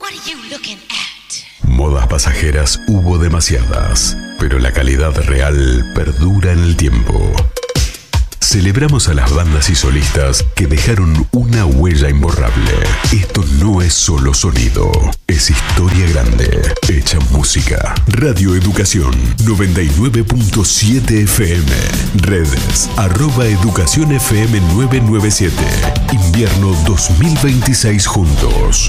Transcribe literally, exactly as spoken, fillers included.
Modas pasajeras hubo demasiadas, pero la calidad real perdura en el tiempo. Celebramos a las bandas y solistas que dejaron una huella imborrable. Esto no es solo sonido, es historia grande, hecha música. Radio Educación noventa y nueve punto siete F M. Redes arroba Educación F M nueve nueve siete. Invierno dos mil veintiséis juntos.